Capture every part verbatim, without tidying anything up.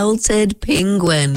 Melted penguin.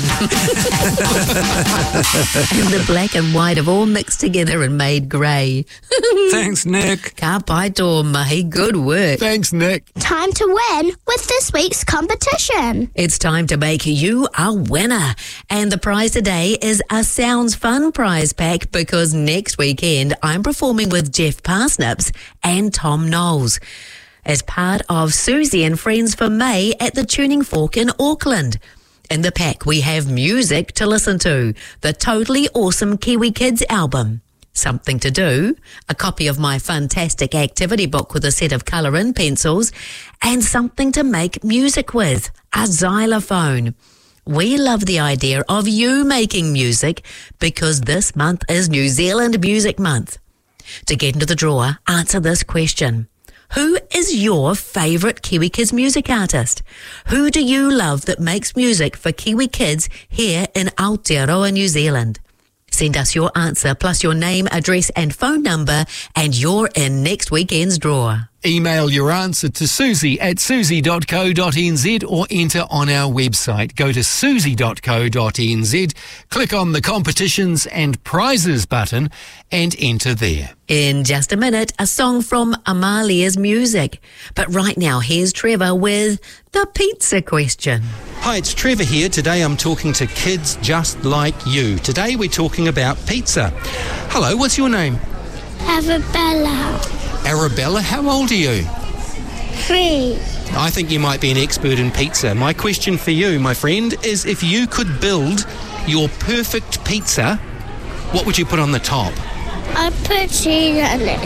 And the black and white have all mixed together and made grey. Thanks, Nick. Ka pai tō mahi, good work. Thanks, Nick. Time to win with this week's competition. It's time to make you a winner. And the prize today is a Sounds Fun prize pack because next weekend I'm performing with Jeff Parsnips and Tom Knowles as part of Susie and Friends for May at the Tuning Fork in Auckland. In the pack, we have music to listen to, the Totally Awesome Kiwi Kids album, something to do, a copy of my fantastic activity book with a set of colour-in pencils, and something to make music with, a xylophone. We love the idea of you making music because this month is New Zealand Music Month. To get into the draw, answer this question. Who is your favourite Kiwi Kids music artist? Who do you love that makes music for Kiwi Kids here in Aotearoa, New Zealand? Send us your answer plus your name, address and phone number and you're in next weekend's draw. Email your answer to susie at susie dot co dot n z or enter on our website. Go to susie dot co dot n z, click on the competitions and prizes button and enter there. In just a minute, a song from Amalia's music. But right now, here's Trevor with the pizza question. Hi, it's Trevor here. Today I'm talking to kids just like you. Today we're talking about pizza. Hello, what's your name? Arabella. Arabella, how old are you? Three. I think you might be an expert in pizza. My question for you, my friend, is if you could build your perfect pizza, what would you put on the top? I put cheese on it.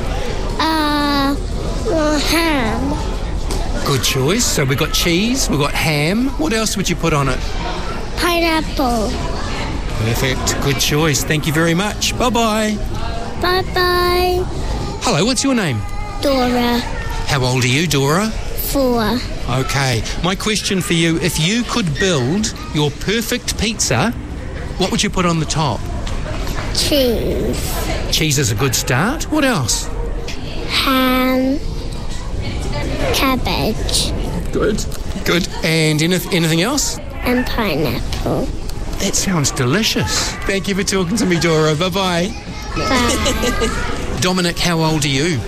Uh, well, ham. Good choice. So we've got cheese, we've got ham. What else would you put on it? Pineapple. Perfect. Good choice. Thank you very much. Bye-bye. Bye-bye. Hello, what's your name? Dora. How old are you, Dora? Four. Okay. My question for you, if you could build your perfect pizza, what would you put on the top? Cheese. Cheese is a good start. What else? Ham. Cabbage. Good. Good. And anyth- anything else? And pineapple. That sounds delicious. Thank you for talking to me, Dora. Bye-bye. Bye. Dominic, how old are you?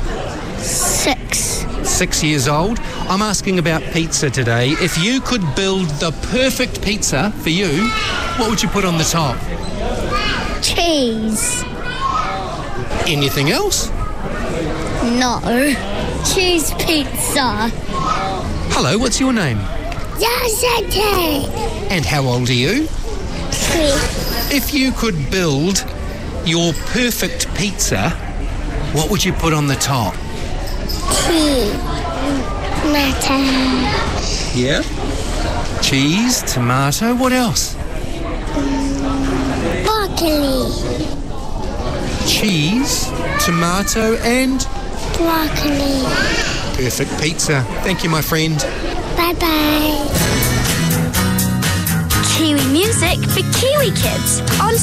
Six. Six years old. I'm asking about pizza today. If you could build the perfect pizza for you, what would you put on the top? Cheese. Anything else? No. Cheese pizza. Hello, what's your name? Yasaki. And how old are you? Three. If you could build your perfect pizza, what would you put on the top? Cheese. Tomato. Yeah. Cheese, tomato, what else? Broccoli. Cheese, tomato and Broccoli. perfect pizza. Thank you, my friend. Bye-bye. Kiwi music for Kiwi Kids on